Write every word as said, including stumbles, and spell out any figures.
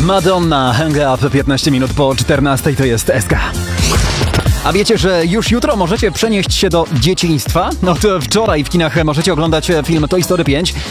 Madonna, Hang Up, piętnaście minut po czternastej, to jest S K. A wiecie, że już jutro możecie przenieść się do dzieciństwa? No to wczoraj w kinach możecie oglądać film Toy Story pięć.